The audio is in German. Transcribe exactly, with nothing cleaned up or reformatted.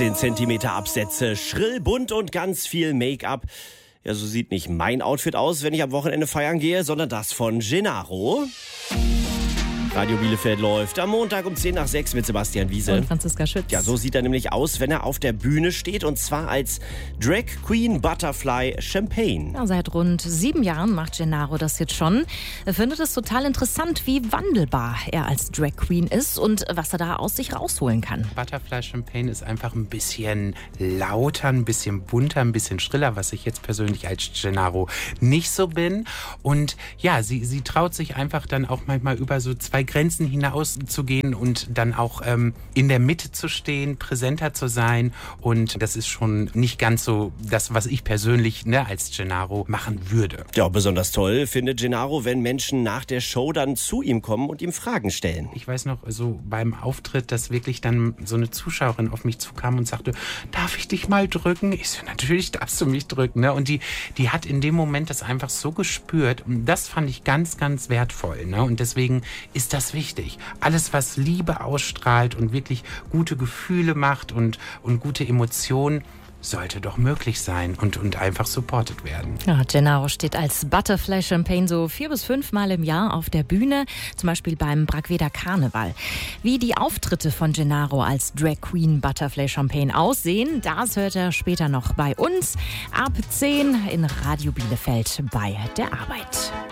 zehn Zentimeter Absätze, schrill, bunt und ganz viel Make-up. Ja, so sieht nicht mein Outfit aus, wenn ich am Wochenende feiern gehe, sondern das von Gennaro. Radio Bielefeld läuft am Montag um zehn nach sechs mit Sebastian Wiese. Und Franziska Schütz. Ja, so sieht er nämlich aus, wenn er auf der Bühne steht, und zwar als Drag Queen Butterfly Champagne. Ja, seit rund sieben Jahren macht Gennaro das jetzt schon. Er findet es total interessant, wie wandelbar er als Drag Queen ist und was er da aus sich rausholen kann. Butterfly Champagne ist einfach ein bisschen lauter, ein bisschen bunter, ein bisschen schriller, was ich jetzt persönlich als Gennaro nicht so bin. Und ja, sie, sie traut sich einfach dann auch manchmal über so zwei Grenzen hinaus zu gehen und dann auch ähm, in der Mitte zu stehen, präsenter zu sein. Und das ist schon nicht ganz so das, was ich persönlich ne, als Gennaro machen würde. Ja, besonders toll findet Gennaro, wenn Menschen nach der Show dann zu ihm kommen und ihm Fragen stellen. Ich weiß noch, so beim Auftritt, dass wirklich dann so eine Zuschauerin auf mich zukam und sagte, darf ich dich mal drücken? Ich so, natürlich darfst du mich drücken. Ne? Und die, die hat in dem Moment das einfach so gespürt. Und das fand ich ganz, ganz wertvoll. Ne? Und deswegen ist das wichtig. Alles, was Liebe ausstrahlt und wirklich gute Gefühle macht und, und gute Emotionen, sollte doch möglich sein und, und einfach supported werden. Ja, Gennaro steht als Butterfly Champagne so vier bis fünf Mal im Jahr auf der Bühne, zum Beispiel beim Bragweder Karneval. Wie die Auftritte von Gennaro als Drag Queen Butterfly Champagne aussehen, das hört er später noch bei uns ab zehn in Radio Bielefeld bei der Arbeit.